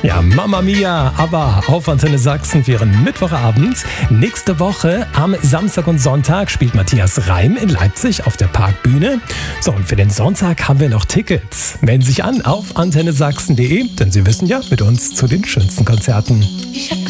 Ja, Mamma Mia, aber auf Antenne Sachsen für Ihren Mittwochabend. Nächste Woche am Samstag und Sonntag spielt Matthias Reim in Leipzig auf der Parkbühne. So, und für den Sonntag haben wir noch Tickets. Melden Sie sich an auf antennesachsen.de, denn Sie wissen ja, mit uns zu den schönsten Konzerten. Ich hab